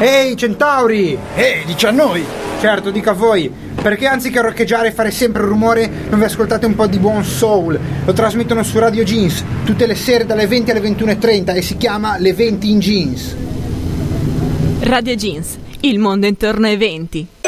Ehi, centauri! Dici a noi! Certo, dica a voi, perché anziché roccheggiare e fare sempre rumore non vi ascoltate un po' di buon soul? Lo trasmettono su Radio Jeans tutte le sere dalle 20 alle 21:30 e si chiama Le 20 in Jeans. Radio Jeans, il mondo intorno ai 20.